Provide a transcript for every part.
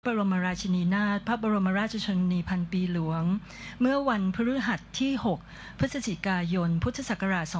บรมราชินีนาถพระบรมราชชนนีพันปีหลวงเมื่อวันพฤหัสที่ 6 พฤศจิกายน พุทธศักราช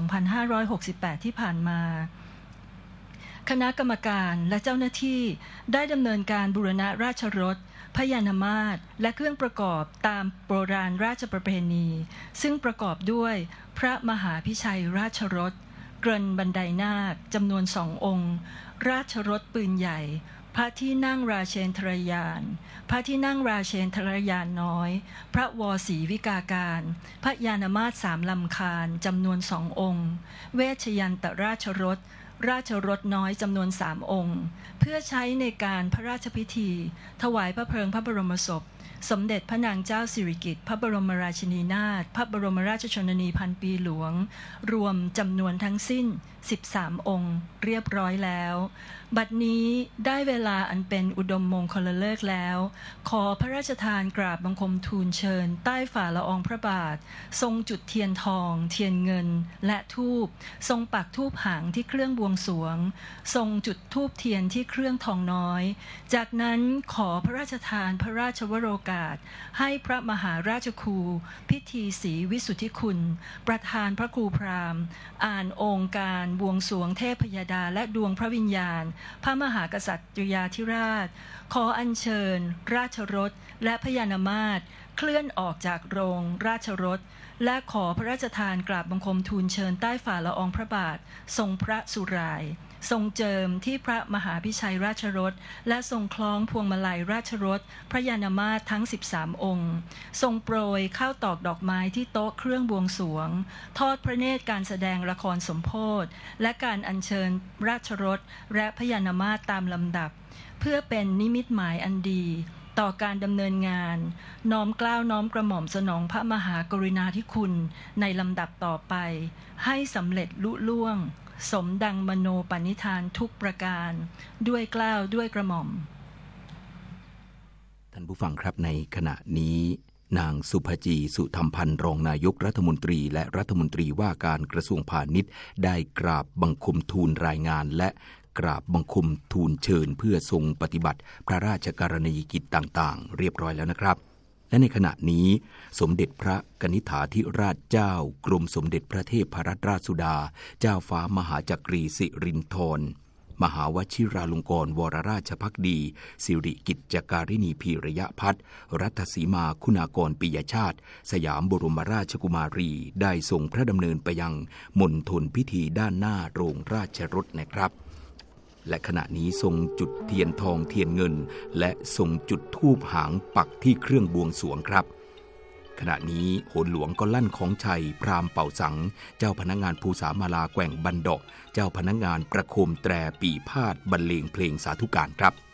2568 ที่ผ่านมาคณะกรรมการและเจ้าหน้าที่ได้ดำเนินการบูรณะราชรถพยานมาศและเครื่องประกอบตามโบราณราชประเพณีซึ่งประกอบด้วยพระมหาพิชัยราชรถเกริ่นบันไดนาคจำนวน2 องค์ราชรถปืนใหญ่พระที่นั่งราเชนทรยานพระที่นั่งราเชนทรยานน้อยพระวสีวิกาการพระยานมาศ3 ลำคาญจำนวน2 องค์เวชยันตราชรถราชรถน้อยจำนวน3 องค์เพื่อใช้ในการพระราชพิธีถวายพระเพลิงพระบรมศพสมเด็จพระนางเจ้าสิริกิติ์พระบรมราชินีนาถพระบรมราชชนนีพันปีหลวงรวมจำนวนทั้งสิ้น13 องค์เรียบร้อยแล้วบัดนี้ได้เวลาอันเป็นอุดมมงคลฤกษ์แล้วขอพระราชทานกราบบังคมทูลเชิญใต้ฝ่าละอองพระบาททรงจุดเทียนทองเทียนเงินและธูปทรงปักธูปหางที่เครื่องบวงสรวงทรงจุดธูปเทียนที่เครื่องทองน้อยจากนั้นขอพระราชทานพระราชวโรกาสให้พระมหาราชครูพิธีศรีวิสุทธิคุณประธานพระครูพราหมณ์อ่านองค์การบวงสรวงเทพยดาและดวงพระวิญญาณพระมหากษัตริยาธิราชขออัญเชิญราชรถและพยานมาศเคลื่อนออกจากโรงราชรถและขอพระราชทานกราบบังคมทูลเชิญใต้ฝ่าละอองพระบาททรงพระสุรายทรงเจิมที่พระมหาพิชัยราชรถและทรงคล้องพวงมาลัยราชรถพระยานมาศทั้ง13 องค์ทรงโปรยข้าวตอกดอกไม้ที่โต๊ะเครื่องบวงสรวงทอดพระเนตรการแสดงละครสมโภชและการอัญเชิญราชรถและพยานมาศตามลำดับเพื่อเป็นนิมิตหมายอันดีต่อการดำเนินงานน้อมเกล้าน้อมกระหม่อมสนองพระมหากรุณาธิคุณในลำดับต่อไปให้สำเร็จลุล่วงสมดังมโนปณิธานทุกประการด้วยเกล้าด้วยกระหม่อมท่านผู้ฟังครับในขณะนี้นางสุภจีสุธรรมพันธ์รองนายกรัฐมนตรีและรัฐมนตรีว่าการกระทรวงพาณิชย์ได้กราบบังคมทูลรายงานและกราบบังคมทูลเชิญเพื่อทรงปฏิบัติพระราชกรณียกิจต่างๆเรียบร้อยแล้วนะครับและในขณะนี้สมเด็จพระกนิษฐาธิราชเจ้ากรมสมเด็จพระเทพรัตนราชสุดาเจ้าฟ้ามหาจักรีสิรินธรมหาวชิราลงกรณ์วรราชภักดีสิริกิจจการิณีพีระยะพัฒน์รัตสีมาคุณากรปิยชาติสยามบรมราชกุมารีได้ส่งพระดำเนินไปยังมณฑลพิธีด้านหน้าโรงราชรถนะครับและขณะนี้ทรงจุดเทียนทองเทียนเงินและทรงจุดธูปหางปักที่เครื่องบวงสรวงครับขณะนี้โหนหลวงก็ลั่นของชัยพราหมณ์เป่าสังเจ้าพนักงานภูษามาลาแกว่งบันดาะเจ้าพนักงานประโคมแตรปี่พาดบรรเลงเพลงสาธุการครับ